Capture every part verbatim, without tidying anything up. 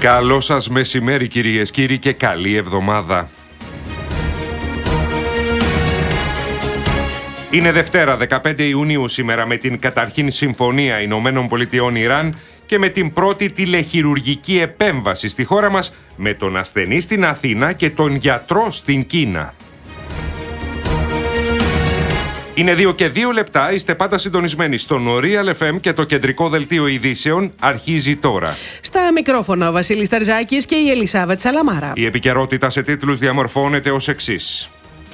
Καλό σας μεσημέρι κυρίες, κύριοι, και καλή εβδομάδα. Είναι Δευτέρα, δεκαπέντε Ιουνίου σήμερα, με την καταρχήν συμφωνία Ηνωμένων Πολιτειών Ιράν και με την πρώτη τηλεχειρουργική επέμβαση στη χώρα μας, με τον ασθενή στην Αθήνα και τον γιατρό στην Κίνα. Είναι δύο και δύο λεπτά, είστε πάντα συντονισμένοι στον Real εφ εμ και το κεντρικό δελτίο ειδήσεων αρχίζει τώρα. Στα μικρόφωνα ο Βασίλης Ταρζάκης και η Ελισάβετ Σαλαμάρα. Η επικαιρότητα σε τίτλους διαμορφώνεται ως εξής.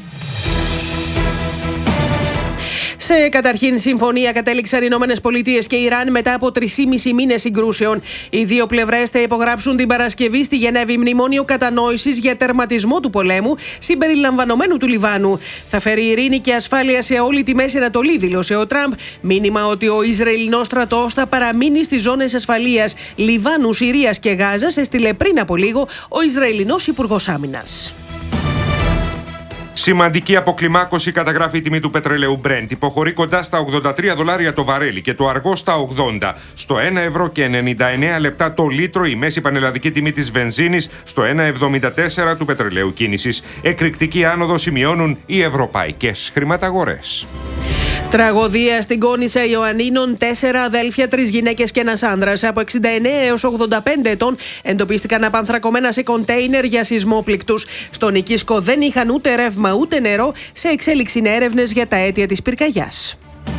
Σε καταρχήν συμφωνία κατέληξαν οι Ηνωμένες Πολιτείες και Ιράν μετά από τρεισήμισι μήνες συγκρούσεων. Οι δύο πλευρές θα υπογράψουν την Παρασκευή στη Γενέβη μνημόνιο κατανόησης για τερματισμό του πολέμου, συμπεριλαμβανομένου του Λιβάνου. Θα φέρει ειρήνη και ασφάλεια σε όλη τη Μέση Ανατολή, δήλωσε ο Τραμπ. Μήνυμα ότι ο Ισραηλινός στρατός θα παραμείνει στις ζώνες ασφαλείας Λιβάνου, Συρίας και Γάζας, έστειλε πριν από λίγο ο Ισραηλινός Υπουργός Άμυνας. Σημαντική αποκλιμάκωση καταγράφει η τιμή του πετρελαίου Brent. Υποχωρεί κοντά στα ογδόντα τρία δολάρια το βαρέλι και το αργό στα ογδόντα. Στο ένα ευρώ και ενενήντα εννέα λεπτά το λίτρο η μέση πανελλαδική τιμή της βενζίνης, στο ένα εβδομήντα τέσσερα του πετρελαίου κίνησης. Εκρηκτική άνοδο σημειώνουν οι ευρωπαϊκές χρηματαγορές. Τραγωδία στην Κόνισσα Ιωαννίνων. Τέσσερα αδέλφια, τρεις γυναίκες και ένας άνδρας από εξήντα εννέα έως ογδόντα πέντε ετών εντοπίστηκαν απανθρακωμένα σε κοντέινερ για σεισμόπληκτους. Στον οικίσκο δεν είχαν ούτε ρεύμα ούτε νερό. Σε εξέλιξη είναι έρευνες για τα αίτια της πυρκαγιάς.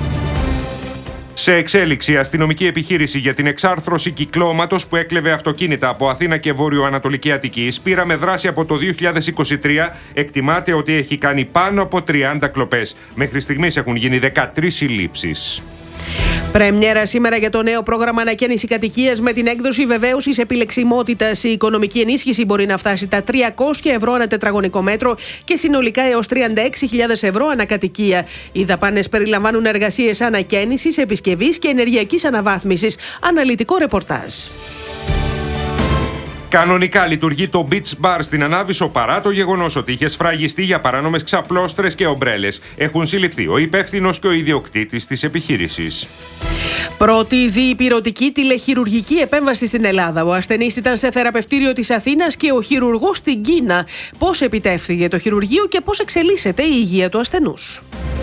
Σε εξέλιξη, αστυνομική επιχείρηση για την εξάρθρωση κυκλώματος που έκλεβε αυτοκίνητα από Αθήνα και Βόρειο-Ανατολική Αττική. Η Σπύρα, με δράση από το δύο χιλιάδες είκοσι τρία, εκτιμάται ότι έχει κάνει πάνω από τριάντα κλοπές. Μέχρι στιγμής έχουν γίνει δεκατρείς συλλήψεις. Πρεμιέρα σήμερα για το νέο πρόγραμμα ανακαίνιση κατοικίας με την έκδοση βεβαίωσης επιλεξιμότητας. Η οικονομική ενίσχυση μπορεί να φτάσει τα τριακόσια ευρώ ανά τετραγωνικό μέτρο και συνολικά έως τριάντα έξι χιλιάδες ευρώ ανά κατοικία. Οι δαπάνες περιλαμβάνουν εργασίες ανακαίνισης, επισκευής και ενεργειακής αναβάθμισης. Αναλυτικό ρεπορτάζ. Κανονικά λειτουργεί το Beach Bar στην Ανάβησο παρά το γεγονός ότι είχε σφραγιστεί για παράνομες ξαπλώστρες και ομπρέλες. Έχουν συλληφθεί ο υπεύθυνος και ο ιδιοκτήτης της επιχείρησης. Πρώτη διυπηρωτική τηλεχειρουργική επέμβαση στην Ελλάδα. Ο ασθενής ήταν σε θεραπευτήριο της Αθήνας και ο χειρουργός στην Κίνα. Πώς επιτεύχθηκε το χειρουργείο και πώς εξελίσσεται η υγεία του ασθενούς.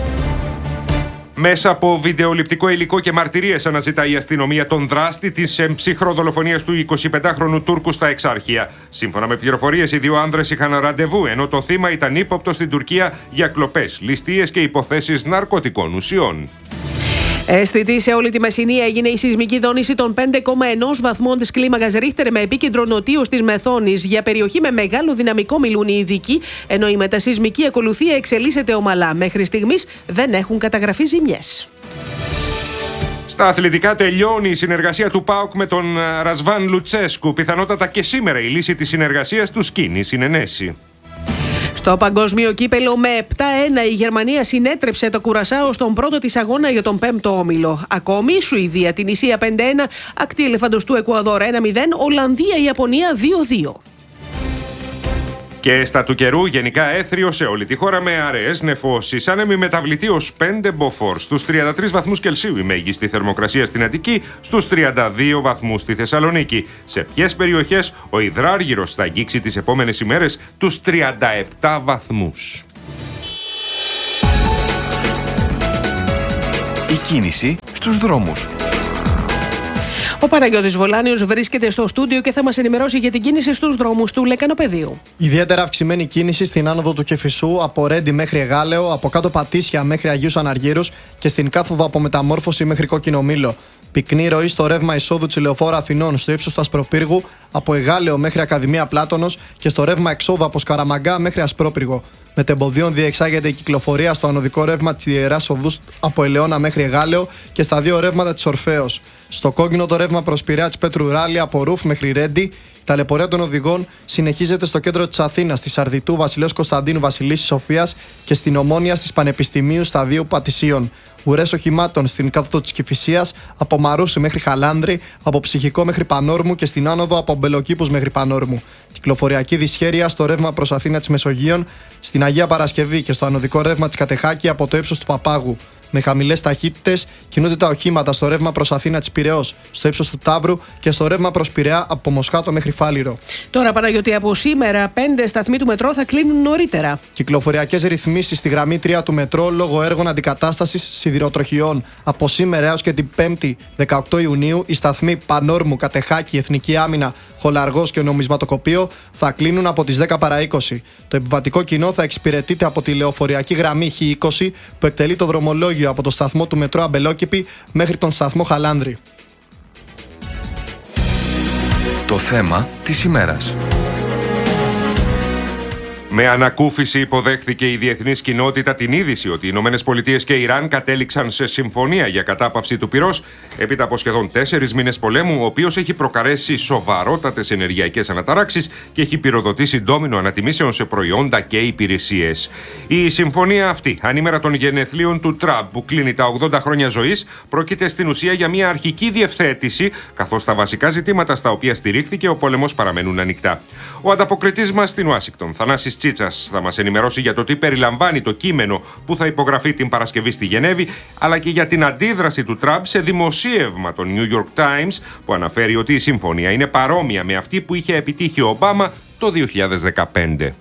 Μέσα από βιντεοληπτικό υλικό και μαρτυρίες αναζητά η αστυνομία τον δράστη της ψυχροδολοφονίας του εικοσιπεντάχρονου Τούρκου στα Εξάρχεια. Σύμφωνα με πληροφορίες, οι δύο άνδρες είχαν ραντεβού, ενώ το θύμα ήταν ύποπτο στην Τουρκία για κλοπές, ληστείες και υποθέσεις ναρκωτικών ουσιών. Αισθητή σε όλη τη Μεσσηνία έγινε η σεισμική δόνηση των πέντε κόμμα ένα βαθμών της κλίμακας Ρίχτερ με επίκεντρο νοτίως της Μεθόνης. Για περιοχή με μεγάλο δυναμικό μιλούν οι ειδικοί, ενώ η μετασεισμική ακολουθία εξελίσσεται ομαλά. Μέχρι στιγμής δεν έχουν καταγραφεί ζημιές. Στα αθλητικά, τελειώνει η συνεργασία του ΠΑΟΚ με τον Ρασβάν Λουτσέσκου. Πιθανότατα και σήμερα η λύση της συνεργασίας του σκήνει συνενέσει. Στο παγκόσμιο κύπελο με επτά ένα η Γερμανία συνέτρεψε το Κουρασάο στον πρώτο της αγώνα για τον πέμπτο όμιλο. Ακόμη η Σουηδία την Ισία πέντε ένα, ακτή ελεφαντοστού Εκουαδόρ ένα μηδέν, Ολλανδία-Ιαπωνία δύο δύο. Και στα του καιρού, γενικά έθριο σε όλη τη χώρα με αραιές νεφώσεις. Άνεμη μεταβλητή ως πέντε μποφόρ. Στους τριάντα τρεις βαθμούς Κελσίου η μέγιστη θερμοκρασία στην Αττική, στους τριάντα δύο βαθμούς στη Θεσσαλονίκη. Σε ποιες περιοχές ο υδράργυρος θα αγγίξει τις επόμενες ημέρες τους τριάντα επτά βαθμούς. Η κίνηση στους δρόμους. Ο Παναγιώτης Βολάνιος βρίσκεται στο στούντιο και θα μας ενημερώσει για την κίνηση στους δρόμους του Λεκανοπεδίου. Ιδιαίτερα αυξημένη κίνηση στην άνοδο του Κηφισού από Ρέντι μέχρι Εγάλεο, από κάτω Πατήσια μέχρι Αγίους Αναργύρους και στην κάθοδο από Μεταμόρφωση μέχρι Κόκκινο Μήλο. Πυκνή ροή στο ρεύμα εισόδου της Λεωφόρου Αθηνών στο ύψος του Ασπροπύργου, από Εγάλεο μέχρι Ακαδημία Πλάτωνος και στο ρεύμα εξόδου από Σκαραμαγκά μέχρι Ασπρόπυργο. Μετεμποδίων διεξάγεται η κυκλοφορία στο ανωδικό ρεύμα της Ιεράς Οδούς από Ελαιώνα μέχρι Εγάλεο και στα δύο ρεύματα της Ορφέως. Στο κόκκινο το ρεύμα προς Πειραιά της Πέτρου Ράλη από Ρούφ μέχρι Ρέντι. Η ταλαιπωρία των οδηγών συνεχίζεται στο κέντρο της Αθήνας, στη Σαρδιτού Βασιλέως Κωνσταντίνου Βασιλίσσης Σοφίας και στην Ομόνια της Πανεπιστημίου Σταδίου Πατησίων. Ουρές οχημάτων στην κάθοδο της Κηφισίας από Μαρούσι μέχρι Χαλάνδρη, από Ψυχικό μέχρι Πανόρμου και στην άνοδο από Μπελοκήπους μέχρι Πανόρμου. Κυκλοφοριακή δυσχέρεια στο ρεύμα προς Αθήνα της Μεσογείων, στην Αγία Παρασκευή και στο ανωδικό ρεύμα της Κατεχάκη από το ύψος του Παπάγου. με χαμηλές ταχύτητες κινούνται τα οχήματα στο ρεύμα προς Αθήνα της Πειραιώς, στο ύψος του Ταύρου και στο ρεύμα προς Πειραιά από Μοσχάτο μέχρι Φάληρο. Τώρα, Παναγιώτη, από σήμερα πέντε σταθμοί του μετρό θα κλείνουν νωρίτερα. Κυκλοφοριακές ρυθμίσεις στη γραμμή τρία του μετρό λόγω έργων αντικατάστασης σιδηροτροχιών. Από σήμερα έως και την πέμπτη δεκαοκτώ Ιουνίου, οι σταθμοί Πανόρμου, Κατεχάκη, Εθνική Άμυνα, Χολαργός και Νομισματοκοπείο θα κλείνουν από τις δέκα παρά είκοσι. Το επιβατικό κοινό θα εξυπηρετείται από τη λεωφοριακή γραμμή Χ είκοσι που εκτελεί το δρομολόγιο από το σταθμό του μετρό Αμπελόκηπη μέχρι τον σταθμό Χαλάνδρη. Το θέμα της ημέρας. Με ανακούφιση υποδέχθηκε η διεθνής κοινότητα την είδηση ότι οι Ηνωμένες Πολιτείες και Ιράν κατέληξαν σε συμφωνία για κατάπαυση του πυρός έπειτα από σχεδόν τέσσερις μήνες πολέμου, ο οποίος έχει προκαλέσει σοβαρότατες ενεργειακές αναταράξεις και έχει πυροδοτήσει ντόμινο ανατιμήσεων σε προϊόντα και υπηρεσίες. Η συμφωνία αυτή, ανήμερα των γενεθλίων του Τραμπ, που κλείνει τα ογδόντα χρόνια ζωής, πρόκειται στην ουσία για μια αρχική διευθέτηση, καθώς τα βασικά ζητήματα στα οποία στηρίχθηκε ο πόλεμος παραμένουν ανοιχτά. Ο ανταποκριτής μας στην Ουάσιγκτον, Θανάσης Τσίτσας, θα μας ενημερώσει για το τι περιλαμβάνει το κείμενο που θα υπογραφεί την Παρασκευή στη Γενέβη, αλλά και για την αντίδραση του Τραμπ σε δημοσίευμα των New York Times που αναφέρει ότι η συμφωνία είναι παρόμοια με αυτή που είχε επιτύχει ο Ομπάμα το δύο χιλιάδες δεκαπέντε.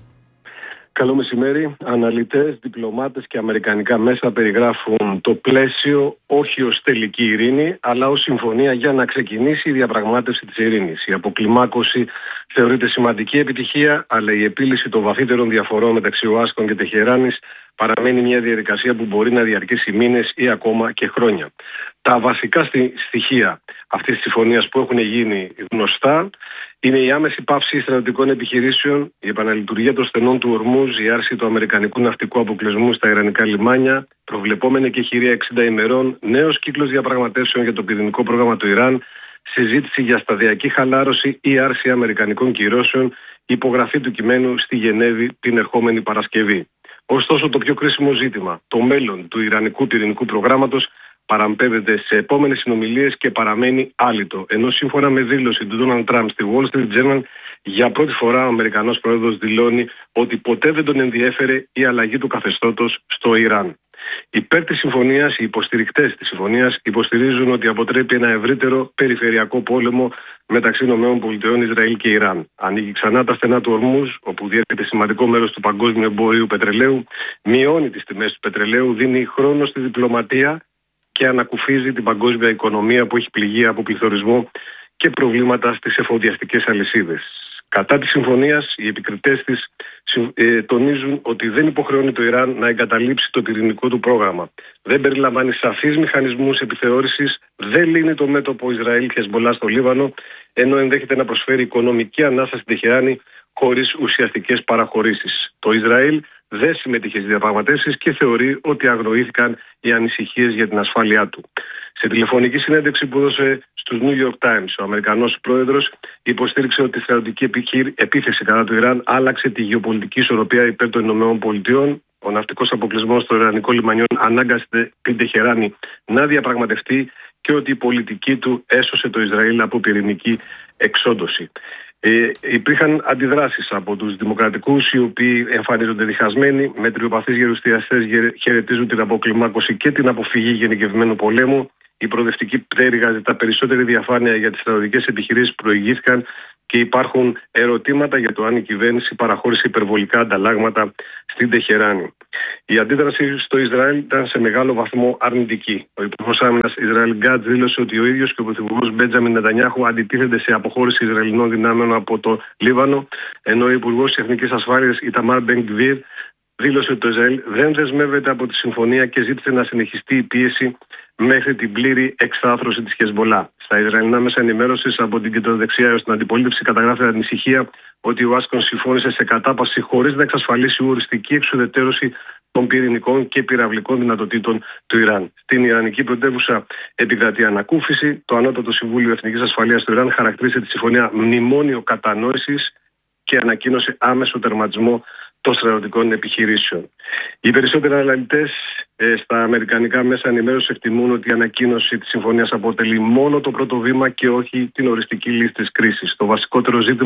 Καλό μεσημέρι. Αναλυτές, διπλωμάτες και αμερικανικά μέσα περιγράφουν το πλαίσιο όχι ως τελική ειρήνη, αλλά ως συμφωνία για να ξεκινήσει η διαπραγμάτευση της ειρήνης. Η αποκλιμάκωση θεωρείται σημαντική επιτυχία, αλλά η επίλυση των βαθύτερων διαφορών μεταξύ Ουάσιγκτον και Τεχεράνης παραμένει μια διαδικασία που μπορεί να διαρκήσει μήνες ή ακόμα και χρόνια. Τα βασικά στοιχεία αυτής της συμφωνίας που έχουν γίνει γνωστά είναι η άμεση πάυση στρατιωτικών επιχειρήσεων, η επαναλειτουργία των στενών του Ορμούζ, η άρση του αμερικανικού ναυτικού αποκλεισμού στα ιρανικά λιμάνια, προβλεπόμενη και χειρία εξήντα ημερών, νέος κύκλος διαπραγματεύσεων για το πυρηνικό πρόγραμμα του Ιράν, συζήτηση για σταδιακή χαλάρωση ή άρση αμερικανικών κυρώσεων, υπογραφή του κειμένου στη Γενέβη την ερχόμενη Παρασκευή. Ωστόσο, το πιο κρίσιμο ζήτημα, το μέλλον του ιρανικού πυρηνικού προγράμματος, παραμπέμπεται σε επόμενες συνομιλίες και παραμένει άλυτο. Ενώ σύμφωνα με δήλωση του Ντόναλντ Τραμπ στη Wall Street Journal, για πρώτη φορά ο Αμερικανός πρόεδρος δηλώνει ότι ποτέ δεν τον ενδιέφερε η αλλαγή του καθεστώτος στο Ιράν. Υπέρ της συμφωνίας, οι υποστηρικτές της συμφωνίας υποστηρίζουν ότι αποτρέπει ένα ευρύτερο περιφερειακό πόλεμο μεταξύ ΗΠΑ, Ισραήλ και Ιράν. Ανοίγει ξανά τα στενά του Ορμούζ, όπου διέρχεται σημαντικό μέρος του παγκόσμιου εμπορίου πετρελαίου, μειώνει τις τιμές του πετρελαίου, δίνει χρόνο στη διπλωματία και ανακουφίζει την παγκόσμια οικονομία που έχει πληγεί από πληθωρισμό και προβλήματα στις εφοδιαστικές αλυσίδες. Κατά της συμφωνίας, οι επικριτές της ε, τονίζουν ότι δεν υποχρεώνει το Ιράν να εγκαταλείψει το πυρηνικό του πρόγραμμα. Δεν περιλαμβάνει σαφείς μηχανισμούς επιθεώρησης, δεν λύνει το μέτωπο Ισραήλ-Χεσμολά στο Λίβανο, ενώ ενδέχεται να προσφέρει οικονομική ανάσα στην Τεχεράνη χωρίς ουσιαστικές παραχωρήσεις. Το Ισραήλ δεν συμμετείχε στις διαπραγματεύσεις και θεωρεί ότι αγνοήθηκαν οι ανησυχίες για την ασφάλειά του. Σε τηλεφωνική συνέντευξη που έδωσε στους New York Times, ο Αμερικανός πρόεδρος υποστήριξε ότι η στρατιωτική επίθεση κατά του Ιράν άλλαξε τη γεωπολιτική ισορροπία υπέρ των ΗΠΑ. Ο ναυτικός αποκλεισμός στο Ιρανικό λιμανιών ανάγκασε την Τεχεράνη να διαπραγματευτεί και ότι η πολιτική του έσωσε το Ισραήλ από πυρηνική εξόντωση. Ε, υπήρχαν αντιδράσεις από τους δημοκρατικούς, οι οποίοι εμφανίζονται διχασμένοι, μετριοπαθείς γερουσιαστές χαιρετίζουν την αποκλιμάκωση και την αποφυγή γενικευμένου πολέμου. Η προοδευτική πτέρυγα ζητά περισσότερη διαφάνεια για τις στρατιωτικές επιχειρήσεις που προηγήθηκαν και υπάρχουν ερωτήματα για το αν η κυβέρνηση παραχώρησε υπερβολικά ανταλλάγματα στην Τεχεράνη. Η αντίδραση στο Ισραήλ ήταν σε μεγάλο βαθμό αρνητική. Ο Υπουργός Άμυνας Ισραήλ Γκάτς δήλωσε ότι ο ίδιος και ο Πρωθυπουργός Μπέντζαμιν Νετανιάχου αντιτίθενται σε αποχώρηση Ισραηλινών δυνάμεων από το Λίβανο, ενώ ο Υπουργός Εθνικής Ασφάλειας Ιταμάρ Μπεν-Γκβίρ δήλωσε ότι το Ισραήλ δεν δεσμεύεται από τη συμφωνία και ζήτησε να συνεχιστεί η πίεση μέχρι την πλήρη εξάθρωση της Χεσμολά. Στα Ισραηλινά μέσα ενημέρωσης από την κεντροδεξιά έως την αντιπολίτευση καταγράφεται ανησυχία ότι η Ουάσιγκτον συμφώνησε σε κατάπαυση χωρίς να εξασφαλίσει οριστική εξουδετερώση των πυρηνικών και πυραυλικών δυνατοτήτων του Ιράν. Στην Ιρανική πρωτεύουσα επικρατεί ανακούφιση. Το Ανώτατο Συμβούλιο Εθνικής Ασφαλείας του Ιράν χαρακτήρισε τη συμφωνία μνημόνιο κατανόησης και ανακοίνωσε άμεσο τερματισμό των στρατιωτικών επιχειρήσεων. Οι περισσότεροι αναλυτές ε, στα αμερικανικά μέσα ενημέρωσης εκτιμούν ότι η ανακοίνωση της συμφωνίας αποτελεί μόνο το πρώτο βήμα και όχι την οριστική λύση της κρίσης. Το βασικότερο ζήτημα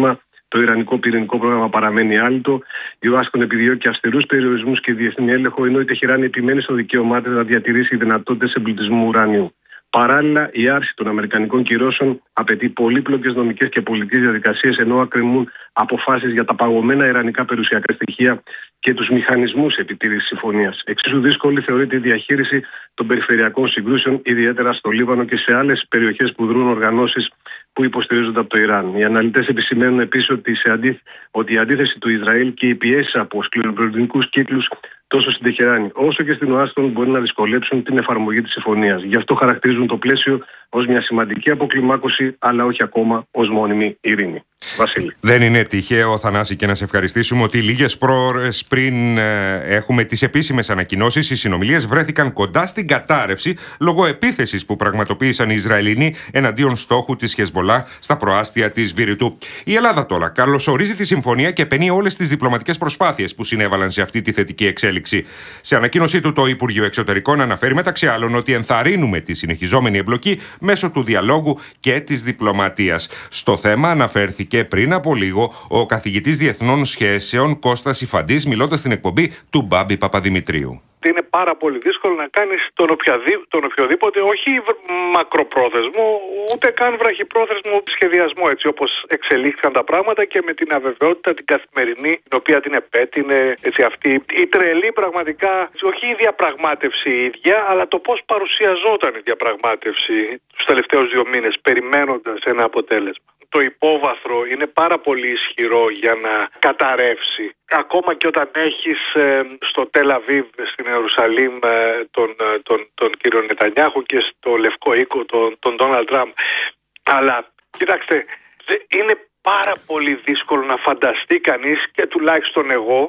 Το ιρανικό πυρηνικό πρόγραμμα παραμένει άλυτο. Η Ουάσιγκτον επιδιώκει αυστηρούς περιορισμούς και διεθνή έλεγχο, ενώ η Τεχεράνη επιμένει στο δικαίωμά της να διατηρήσει δυνατότητες εμπλουτισμού ουρανίου. Παράλληλα, η άρση των αμερικανικών κυρώσεων απαιτεί πολύπλοκες νομικές και πολιτικές διαδικασίες, ενώ ακρεμούν αποφάσεις για τα παγωμένα ιρανικά περιουσιακά στοιχεία και τους μηχανισμούς επιτήρησης συμφωνίας. Εξίσου δύσκολη θεωρείται η διαχείριση των περιφερειακών συγκρούσεων, ιδιαίτερα στο Λίβανο και σε άλλες περιοχές που δρούν οργανώσεις που υποστηρίζονται από το Ιράν. Οι αναλυτές επισημαίνουν επίσης ότι, αντί... ότι η αντίθεση του Ισραήλ και οι πιέσεις από σκληροπυρηνικούς κύκλους τόσο στην Τεχεράνη όσο και στην Ουάσιγκτον μπορεί να δυσκολέψουν την εφαρμογή της συμφωνίας. Γι' αυτό χαρακτηρίζουν το πλαίσιο ως μια σημαντική αποκλιμάκωση, αλλά όχι ακόμα ως μόνιμη ειρήνη. Βασίλη. Δεν είναι τυχαίο, Θανάση, και να σε ευχαριστήσουμε ότι λίγες προώρες πριν ε, έχουμε τις επίσημες ανακοινώσεις, οι συνομιλίες βρέθηκαν κοντά στην κατάρρευση λόγω επίθεσης που πραγματοποίησαν οι Ισραηλινοί εναντίον στόχου της Χεσμολά στα προάστια της Βηρητού. Η Ελλάδα τώρα καλωσορίζει τη συμφωνία και επενεί όλες τις διπλωματικές προσπάθειες που συνέβαλαν σε αυτή τη θετική εξέλιξη. Σε ανακοίνωσή του, το Υπουργείο Εξωτερικών αναφέρει μεταξύ άλλων ότι ενθαρρύνουμε τη συνεχιζόμενη εμπλοκή μέσω του διαλόγου και της διπλωματίας. Στο θέμα αναφέρθηκε πριν από λίγο ο καθηγητής Διεθνών Σχέσεων Κώστας Ιφαντής, μιλώντας στην εκπομπή του Μπάμπη Παπαδημητρίου. Είναι πάρα πολύ δύσκολο να κάνεις τον, οποιαδή, τον οποιοδήποτε, όχι μακροπρόθεσμο, ούτε καν βραχυπρόθεσμο σχεδιασμό, έτσι όπως εξελίχθηκαν τα πράγματα και με την αβεβαιότητα την καθημερινή, την οποία την επέτεινε έτσι, αυτή η τρελή πραγματικά, όχι η διαπραγμάτευση η ίδια, αλλά το πώς παρουσιαζόταν η διαπραγμάτευση τους τελευταίους δύο μήνες, περιμένοντας ένα αποτέλεσμα. Το υπόβαθρο είναι πάρα πολύ ισχυρό για να καταρρεύσει. Ακόμα και όταν έχεις ε, στο Τελ Αβίβ, στην Ιερουσαλήμ, ε, τον, ε, τον, τον κύριο Νετανιάχου και στο Λευκό Οίκο τον, τον Ντόναλντ Τραμπ. Αλλά, κοιτάξτε, είναι πάρα πολύ δύσκολο να φανταστεί κανείς, και τουλάχιστον εγώ,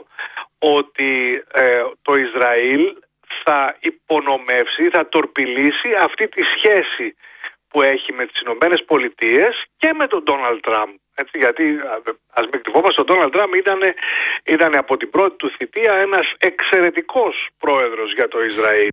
ότι ε, το Ισραήλ θα υπονομεύσει, θα τορπιλήσει αυτή τη σχέση που έχει με τις Ηνωμένες Πολιτείες και με τον Ντόναλντ Τραμπ. Έτσι, γιατί ας μην κρυβόμαστε, ο Ντόναλντ Τραμπ ήταν, ήταν από την πρώτη του θητεία ένας εξαιρετικός πρόεδρος για το Ισραήλ.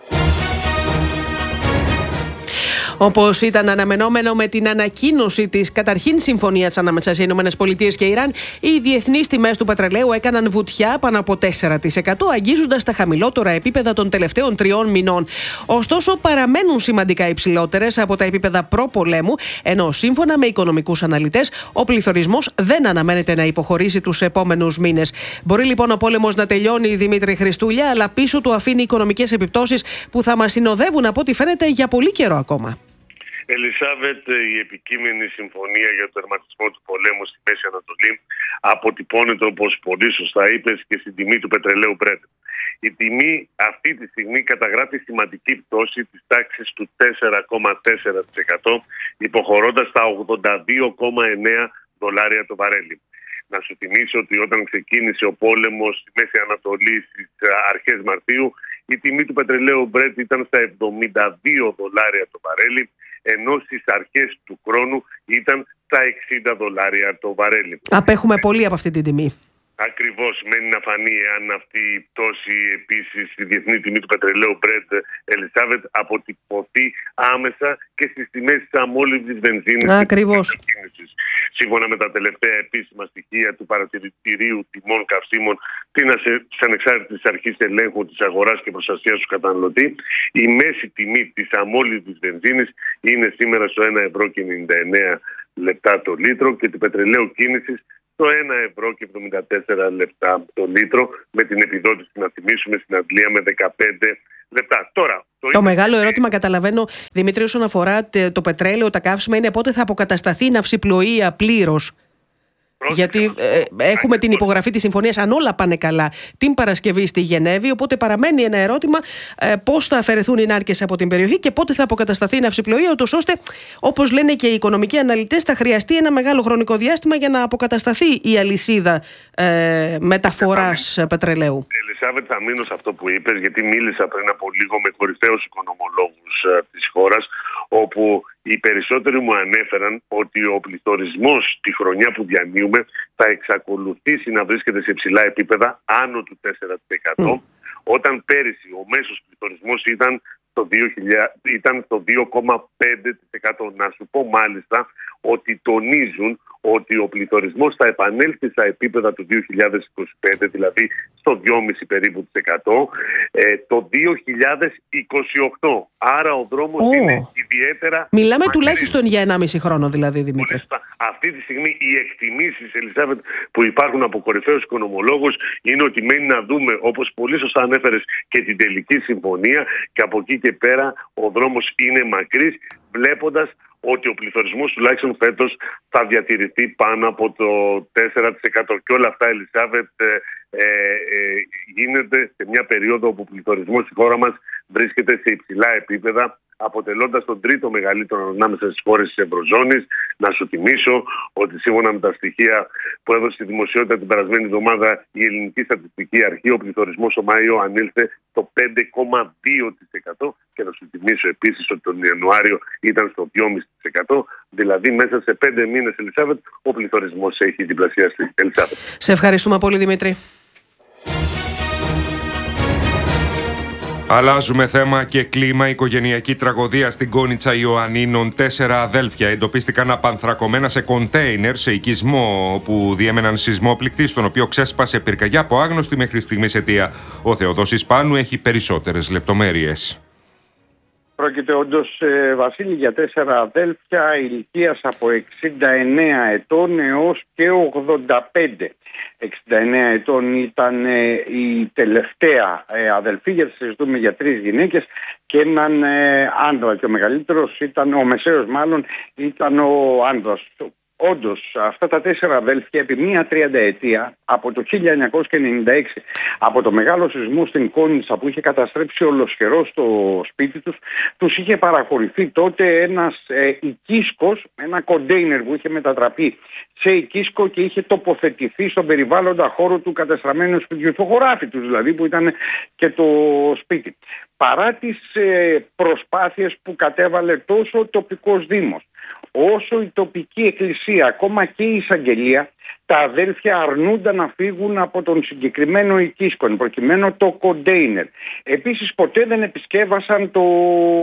Όπως ήταν αναμενόμενο με την ανακοίνωση της καταρχήν συμφωνίας ανάμεσα σε ΗΠΑ και Ιράν, οι διεθνείς τιμές του πετρελαίου έκαναν βουτιά πάνω από τέσσερα τοις εκατό, αγγίζοντας τα χαμηλότερα επίπεδα των τελευταίων τριών μηνών. Ωστόσο, παραμένουν σημαντικά υψηλότερες από τα επίπεδα προπολέμου, ενώ σύμφωνα με οικονομικούς αναλυτές, ο πληθωρισμός δεν αναμένεται να υποχωρήσει τους επόμενους μήνες. Μπορεί λοιπόν ο πόλεμος να τελειώνει, Δημήτρη Χριστούλια, αλλά πίσω του αφήνει οικονομικές επιπτώσεις που θα μας συνοδεύουν από ό,τι φαίνεται για πολύ καιρό ακόμα. Ελισάβετ, η επικείμενη συμφωνία για το τερματισμό του πολέμου στη Μέση Ανατολή αποτυπώνεται, όπως πολύ σωστά είπες, και στην τιμή του πετρελαίου Brent. Η τιμή αυτή τη στιγμή καταγράφει σημαντική πτώση της τάξης του τέσσερα κόμμα τέσσερα τοις εκατό, υποχωρώντας τα ογδόντα δύο κόμμα εννέα δολάρια το βαρέλι. Να σου θυμίσω ότι όταν ξεκίνησε ο πόλεμος στη Μέση Ανατολή στις αρχές Μαρτίου, η τιμή του πετρελαίου Brent ήταν στα εβδομήντα δύο δολάρια το βαρέλι, ενώ στις αρχές του χρόνου ήταν στα εξήντα δολάρια το βαρέλι. Απέχουμε πολύ από αυτή την τιμή. Ακριβώς, μένει να φανεί αν αυτή η πτώση επίσης στη διεθνή τιμή του πετρελαίου Brent, Ελισάβετ, αποτυπωθεί άμεσα και στις τιμές της αμόλυβδης βενζίνης. Ακριβώς. Σύμφωνα με τα τελευταία επίσημα στοιχεία του Παρατηρητηρίου Τιμών Καυσίμων της Ανεξάρτητης Αρχής Ελέγχου της Αγοράς και Προστασίας του Καταναλωτή, η μέση τιμή της αμόλυβδης βενζίνης είναι σήμερα στο ένα ευρώ και ενενήντα εννέα λεπτά το λίτρο και του πετρελαίου κίνησης το ένα ευρώ και εβδομήντα τέσσερα λεπτά το λίτρο, με την επιδότηση, να θυμίσουμε, στην Αγγλία με δεκαπέντε λεπτά. Τώρα, το το μεγάλο ερώτημα, καταλαβαίνω, Δημήτρη, όσον αφορά το πετρέλαιο, τα καύσιμα, είναι πότε θα αποκατασταθεί η ναυσιπλοεία πλήρως. Γιατί ε, έχουμε την υπογραφή της συμφωνίας, αν όλα πάνε καλά, την Παρασκευή στη Γενέβη. Οπότε παραμένει ένα ερώτημα ε, πώς θα αφαιρεθούν οι νάρκες από την περιοχή και πότε θα αποκατασταθεί η ναυσιπλοεία, ούτως ώστε, όπως λένε και οι οικονομικοί αναλυτές, θα χρειαστεί ένα μεγάλο χρονικό διάστημα για να αποκατασταθεί η αλυσίδα ε, μεταφοράς ε, πετρελαίου. Ελισάβετ, θα μείνω σε αυτό που είπες, γιατί μίλησα πριν από λίγο με κορυφαίους οικονομολόγους ε, της χώρας, όπου οι περισσότεροι μου ανέφεραν ότι ο πληθωρισμός τη χρονιά που διανύουμε θα εξακολουθήσει να βρίσκεται σε ψηλά επίπεδα, άνω του τέσσερα τοις εκατό, mm. όταν πέρυσι ο μέσος πληθωρισμός ήταν το, δύο χιλιάδες, ήταν το δύο κόμμα πέντε τοις εκατό. Να σου πω μάλιστα ότι τονίζουν ότι ο πληθωρισμός θα επανέλθει στα επίπεδα του δύο χιλιάδες είκοσι πέντε, δηλαδή στο δυόμισι περίπου της εκατό, ε, το δύο χιλιάδες είκοσι οκτώ. Άρα ο δρόμος oh. είναι ιδιαίτερα... Μιλάμε μακρύς. Τουλάχιστον για ενάμιση χρόνο δηλαδή, Δημήτρη. Αυτή τη στιγμή οι εκτιμήσεις, Ελισάβετ, που υπάρχουν από κορυφαίους οικονομολόγους είναι ότι μένει να δούμε, όπως πολύ σωστά ανέφερες, και την τελική συμφωνία, και από εκεί και πέρα ο δρόμος είναι μακρύς, βλέποντας ότι ο πληθωρισμός τουλάχιστον φέτος θα διατηρηθεί πάνω από το τέσσερα τοις εκατό. Και όλα αυτά, Ελισάβετ, ε, ε, ε, γίνεται σε μια περίοδο όπου ο πληθωρισμός στη χώρα μας βρίσκεται σε υψηλά επίπεδα, αποτελώντας τον τρίτο μεγαλύτερο ανάμεσα στις χώρες της Ευρωζώνης. Να σου θυμίσω ότι σύμφωνα με τα στοιχεία που έδωσε στη δημοσιότητα την περασμένη εβδομάδα η Ελληνική Στατιστική Αρχή, ο πληθωρισμός το Μάιο ανήλθε στο πέντε κόμμα δύο τοις εκατό, και να σου θυμίσω επίσης ότι τον Ιανουάριο ήταν στο δυόμισι τοις εκατό, δηλαδή μέσα σε πέντε μήνες, Ελισάβετ, ο πληθωρισμός έχει διπλασιαστεί. Ελισάβετ. Σε ευχαριστούμε πολύ, Δημήτρη. Αλλάζουμε θέμα και κλίμα. Οικογενειακή τραγωδία στην Κόνιτσα Ιωαννίνων. Τέσσερα αδέλφια εντοπίστηκαν απανθρακωμένα σε κοντέινερ σε οικισμό όπου διέμεναν σεισμόπληκτη, στον οποίο ξέσπασε πυρκαγιά από άγνωστη μέχρι στιγμής αιτία. Ο Θεοδόσης Πάνου έχει περισσότερες λεπτομέρειες. Πρόκειται όντως, ε, Βασίλη, για τέσσερα αδέλφια ηλικίας από εξήντα εννέα ετών έως και ογδόντα πέντε. εξήντα εννέα ετών ήταν ε, η τελευταία ε, αδελφή, γιατί συζητούμε για τρεις γυναίκες και έναν ε, άντρα, και ο μεγαλύτερος ήταν, ο μεσαίος μάλλον, ήταν ο άντρας. Όντως, αυτά τα τέσσερα αδέλφια επί μία τριανταετία, από το χίλια εννιακόσια ενενήντα έξι, από το μεγάλο σεισμό στην Κόνιτσα που είχε καταστρέψει ολοσχερό το σπίτι τους, τους είχε παραχωρηθεί τότε ένας ε, οικίσκος, ένα κοντέινερ που είχε μετατραπεί σε οικίσκο και είχε τοποθετηθεί στον περιβάλλοντα χώρο του κατεστραμμένου σπιτιού, το χωράφι τους δηλαδή, που ήταν και το σπίτι. Παρά τις ε, προσπάθειες που κατέβαλε τόσο ο τοπικός δήμος, όσο η τοπική εκκλησία, ακόμα και η εισαγγελία, τα αδέλφια αρνούνταν να φύγουν από τον συγκεκριμένο οικίσκο, προκειμένου το κοντέινερ. Επίσης ποτέ δεν επισκέβασαν το,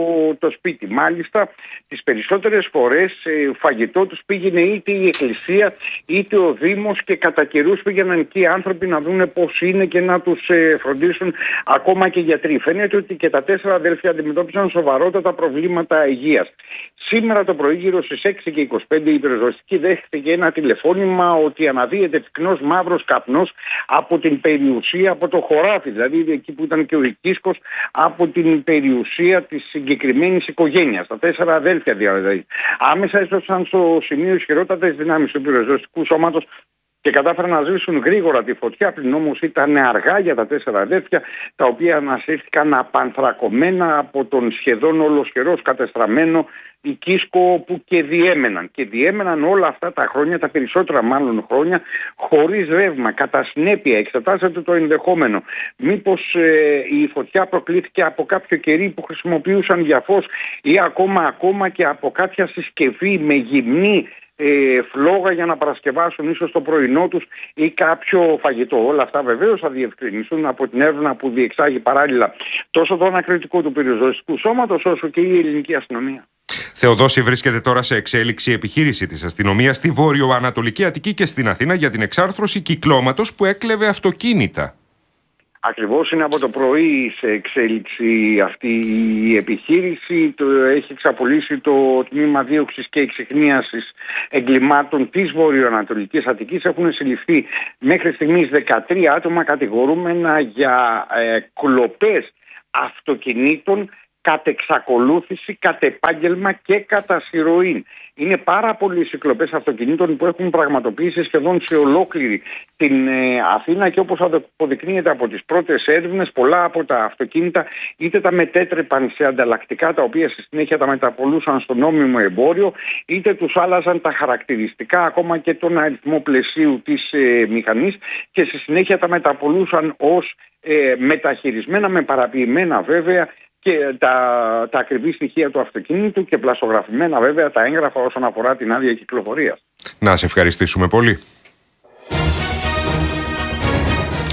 το σπίτι. Μάλιστα τις περισσότερες φορές ε, φαγητό τους πήγαινε είτε η εκκλησία είτε ο Δήμος, και κατά καιρούς πήγαιναν εκεί οι άνθρωποι να δούνε πώς είναι και να τους ε, φροντίσουν, ακόμα και γιατροί. Φαίνεται ότι και τα τέσσερα αδέλφια αντιμετώπισαν σοβαρότατα προβλήματα υγείας. Σήμερα το πρωί, γύρω στις έξι και είκοσι πέντε, η πυροσβεστική δέχτηκε ένα τηλεφώνημα ότι αναδύεται πυκνός μαύρος καπνός από την περιουσία, από το χωράφι, δηλαδή εκεί που ήταν και ο οικίσκος, από την περιουσία της συγκεκριμένης οικογένειας. Τα τέσσερα αδέλφια δηλαδή. Άμεσα έσωσαν στο σημείο ισχυρότατες δυνάμεις του πυροσβεστικού σώματος και κατάφεραν να σβήσουν γρήγορα τη φωτιά, πλην όμως ήταν αργά για τα τέσσερα αδέρφια, τα οποία ανασύρθηκαν απανθρακωμένα από τον σχεδόν ολοσχερός κατεστραμμένο οικίσκο που και διέμεναν. Και διέμεναν όλα αυτά τα χρόνια, τα περισσότερα μάλλον χρόνια, χωρίς ρεύμα. Κατά συνέπεια, εξετάσατε το ενδεχόμενο. Μήπως ε, η φωτιά προκλήθηκε από κάποιο κερί που χρησιμοποιούσαν για φως, ή ακόμα, ακόμα και από κάποια συσκευή με γυμνή Ε, φλόγα για να παρασκευάσουν ίσως το πρωινό τους ή κάποιο φαγητό. Όλα αυτά βεβαίως θα διευκρινιστούν από την έρευνα που διεξάγει παράλληλα τόσο το ανακριτικό του πυροσβεστικού σώματος, όσο και η ελληνική αστυνομία. Θεοδόση, βρίσκεται τώρα σε εξέλιξη επιχείρηση της αστυνομίας στη Βόρειο-Ανατολική Αττική και στην Αθήνα για την εξάρθρωση κυκλώματος που έκλεβε αυτοκίνητα. Ακριβώς, είναι από το πρωί σε εξέλιξη αυτή η επιχείρηση. Το έχει εξαπολύσει το Τμήμα Δίωξης και Εξιχνίασης Εγκλημάτων της Βορειοανατολικής Αττικής. Έχουν συλληφθεί μέχρι στιγμής δεκατρία άτομα κατηγορούμενα για ε, κλοπές αυτοκινήτων κατ' εξακολούθηση, κατ' επάγγελμα και κατά συρροή. Είναι πάρα πολλές οι κλοπές αυτοκινήτων που έχουν πραγματοποιήσει σχεδόν σε ολόκληρη την ε, Αθήνα, και όπως αποδεικνύεται από τις πρώτες έρευνες, πολλά από τα αυτοκίνητα είτε τα μετέτρεπαν σε ανταλλακτικά, τα οποία στη συνέχεια τα μεταπολούσαν στο νόμιμο εμπόριο, είτε τους άλλαζαν τα χαρακτηριστικά, ακόμα και τον αριθμό πλαισίου της ε, μηχανής, και στη συνέχεια τα μεταπολούσαν ως ε, μεταχειρισμένα, με παραποιημένα βέβαια, και τα, τα ακριβή στοιχεία του αυτοκίνητου, και πλαστογραφημένα βέβαια τα έγγραφα όσον αφορά την άδεια κυκλοφορίας. Να σε ευχαριστήσουμε πολύ.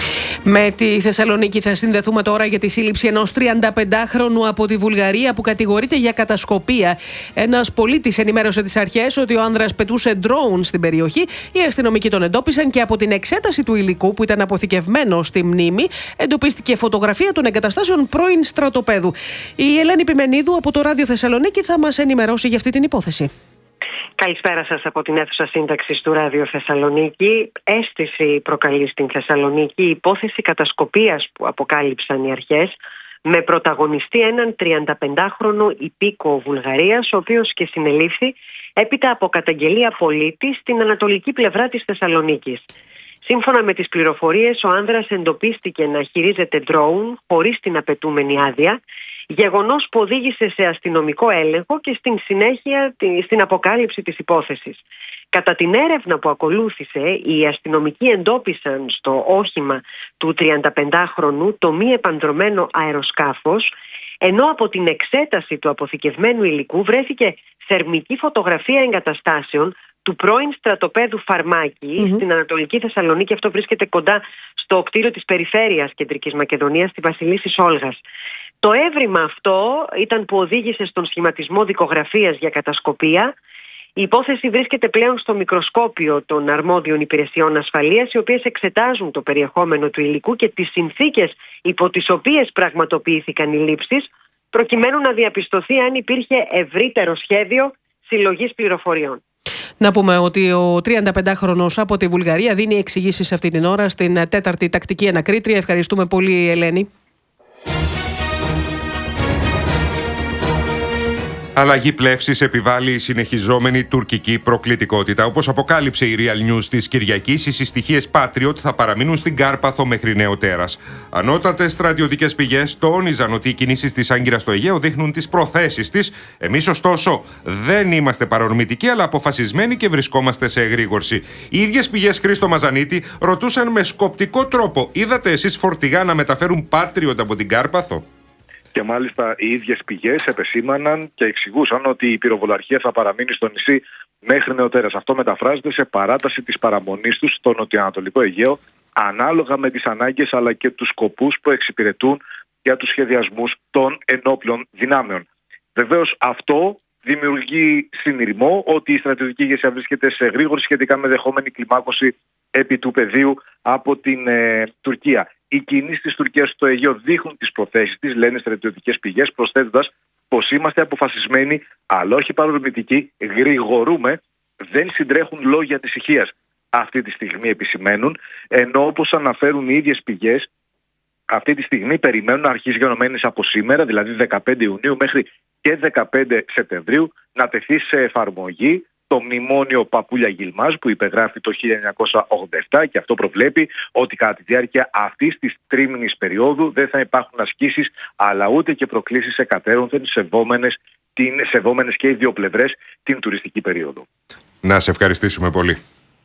Με τη Θεσσαλονίκη θα συνδεθούμε τώρα για τη σύλληψη ενός τριανταπεντάχρονου από τη Βουλγαρία που κατηγορείται για κατασκοπία. Ένας πολίτης ενημέρωσε τις αρχές ότι ο άνδρας πετούσε ντρόουν στην περιοχή. Οι αστυνομικοί τον εντόπισαν και από την εξέταση του υλικού που ήταν αποθηκευμένο στη μνήμη εντοπίστηκε φωτογραφία των εγκαταστάσεων πρώην στρατοπέδου. Η Ελένη Πιμενίδου από το Ράδιο Θεσσαλονίκη θα μας ενημερώσει για αυτή την υπόθεση. Καλησπέρα σας από την αίθουσα σύνταξης του Ράδιο Θεσσαλονίκη. Αίσθηση προκαλεί στην Θεσσαλονίκη η υπόθεση κατασκοπίας που αποκάλυψαν οι αρχές, με πρωταγωνιστή έναν τριανταπεντάχρονο υπήκοο Βουλγαρίας, ο οποίος και συνελήφθη έπειτα από καταγγελία πολίτη στην ανατολική πλευρά της Θεσσαλονίκης. Σύμφωνα με τις πληροφορίες, ο άνδρας εντοπίστηκε να χειρίζεται ντρόουν χωρίς την απαιτούμενη άδεια, γεγονός που οδήγησε σε αστυνομικό έλεγχο και στην συνέχεια στην αποκάλυψη της υπόθεσης. Κατά την έρευνα που ακολούθησε, οι αστυνομικοί εντόπισαν στο όχημα του τριανταπεντάχρονου το μη επανδρωμένο αεροσκάφος, ενώ από την εξέταση του αποθηκευμένου υλικού βρέθηκε θερμική φωτογραφία εγκαταστάσεων του πρώην στρατοπέδου Φαρμάκη mm-hmm. στην Ανατολική Θεσσαλονίκη. Αυτό βρίσκεται κοντά στο κτίριο της Περιφέρειας Κεντρικής Μακεδονίας, στη Βασιλίσσης Όλγας. Το έβριμα αυτό ήταν που οδήγησε στον σχηματισμό δικογραφίας για κατασκοπία. Η υπόθεση βρίσκεται πλέον στο μικροσκόπιο των αρμόδιων υπηρεσιών ασφαλείας, οι οποίες εξετάζουν το περιεχόμενο του υλικού και τις συνθήκες υπό τις οποίες πραγματοποιήθηκαν οι λήψεις, προκειμένου να διαπιστωθεί αν υπήρχε ευρύτερο σχέδιο συλλογής πληροφοριών. Να πούμε ότι ο τριανταπεντάχρονος από τη Βουλγαρία δίνει εξηγήσεις αυτή την ώρα στην τέταρτη τακτική ανακρίτρια. Ευχαριστούμε πολύ, Ελένη. Αλλαγή πλεύσης επιβάλλει η συνεχιζόμενη τουρκική προκλητικότητα. Όπως αποκάλυψε η Real News της Κυριακής, οι συστοιχίες Patriot θα παραμείνουν στην Κάρπαθο μέχρι νέο τέρας. Ανώτατες στρατιωτικές πηγές τόνιζαν ότι οι κινήσεις της Άγκυρας στο Αιγαίο δείχνουν τις προθέσεις της. Εμείς, ωστόσο, δεν είμαστε παρορμητικοί, αλλά αποφασισμένοι και βρισκόμαστε σε εγρήγορση. Οι ίδιες πηγές, Χρήστο Μαζανίτη, ρωτούσαν με σκοπτικό τρόπο: είδατε εσείς φορτηγά να μεταφέρουν Patriot από την Κάρπαθο? Και μάλιστα οι ίδιες πηγές επεσήμαναν και εξηγούσαν ότι η πυροβολαρχία θα παραμείνει στο νησί μέχρι νεοτέρας. Αυτό μεταφράζεται σε παράταση της παραμονής τους στο νοτιοανατολικό Αιγαίο, ανάλογα με τις ανάγκες αλλά και τους σκοπούς που εξυπηρετούν για τους σχεδιασμούς των ενόπλων δυνάμεων. Βεβαίως αυτό δημιουργεί συνειρμό ότι η στρατιωτική ηγεσία βρίσκεται σε γρήγορη σχετικά με δεχόμενη κλιμάκωση επί του πεδίου από την ε, Τουρκία. Οι κινήσεις της Τουρκίας στο Αιγαίο δείχνουν τις προθέσεις της, λένε στρατιωτικές πηγές, προσθέτοντας πως είμαστε αποφασισμένοι, αλλά όχι παρορμητικοί, γρηγορούμε, δεν συντρέχουν λόγια ανησυχίας. Αυτή τη στιγμή επισημαίνουν, ενώ όπως αναφέρουν οι ίδιες πηγές, αυτή τη στιγμή περιμένουν να αρχίσει γενομένης από σήμερα, δηλαδή δεκαπέντε Ιουνίου μέχρι και δεκαπέντε Σεπτεμβρίου, να τεθεί σε εφαρμογή το μνημόνιο Παπούλια Γιλμάζ που υπεγράφει το χίλια εννιακόσια ογδόντα επτά, και αυτό προβλέπει ότι κατά τη διάρκεια αυτής της τρίμηνης περίοδου δεν θα υπάρχουν ασκήσεις αλλά ούτε και προκλήσεις εκατέρωθεν, σεβόμενες, την, σεβόμενες και οι δύο πλευρές την τουριστική περίοδο. Να σε ευχαριστήσουμε πολύ.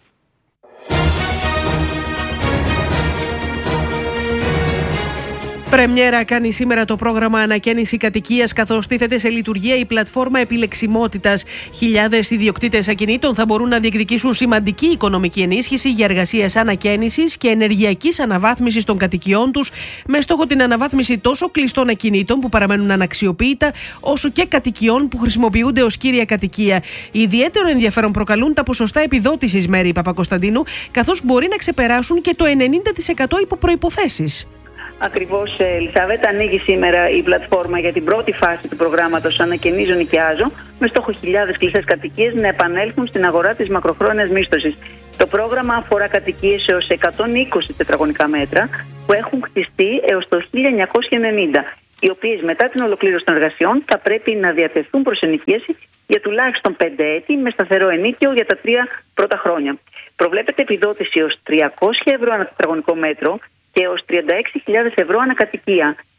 Πρεμιέρα κάνει σήμερα το πρόγραμμα Ανακαίνιση Κατοικίας, καθώς τίθεται σε λειτουργία η πλατφόρμα επιλεξιμότητας. Χιλιάδες ιδιοκτήτες ακινήτων θα μπορούν να διεκδικήσουν σημαντική οικονομική ενίσχυση για εργασίες ανακαίνισης και ενεργειακής αναβάθμισης των κατοικιών τους, με στόχο την αναβάθμιση τόσο κλειστών ακινήτων που παραμένουν αναξιοποιητά, όσο και κατοικιών που χρησιμοποιούνται ως κύρια κατοικία. Ιδιαίτερο ενδιαφέρον προκαλούν τα ποσοστά επιδότησης, Μέρη Παπακοσταντίνου, καθώς μπορεί να ξεπεράσουν και το ενενήντα τοις εκατό υπό προϋποθέσεις. Ακριβώς, Ελισάβετ, ανοίγει σήμερα η πλατφόρμα για την πρώτη φάση του προγράμματος Ανακαινίζω Νοικιάζω, με στόχο χιλιάδες κλειστές κατοικίες να επανέλθουν στην αγορά της μακροχρόνιας μίσθωσης. Το πρόγραμμα αφορά κατοικίες έως εκατόν είκοσι τετραγωνικά μέτρα που έχουν χτιστεί έως το χίλια εννιακόσια ενενήντα, οι οποίες μετά την ολοκλήρωση των εργασιών θα πρέπει να διατεθούν προς ενοικίαση για τουλάχιστον πέντε έτη, με σταθερό ενίκιο για τα τρία πρώτα χρόνια. Προβλέπεται επιδότηση έως τριακόσια ευρώ ανά τετραγωνικό μέτρο και έως τριάντα έξι χιλιάδες ευρώ ανακατοικία.